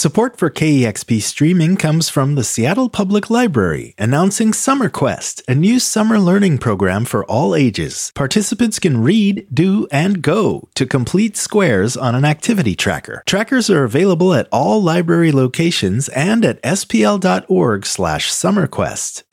Support for KEXP streaming comes from the Seattle Public Library, announcing Summer Quest, a new summer learning program for all ages. Participants can read, do, and go to complete squares on an activity tracker. Trackers are available at all library locations and at spl.org/summerquest.